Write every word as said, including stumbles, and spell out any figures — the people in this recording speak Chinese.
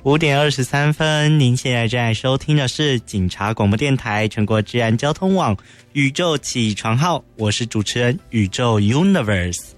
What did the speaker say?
五点二十三分，您现在正在收听的是警察广播电台全国治安交通网宇宙起床号，我是主持人宇宙 Universe。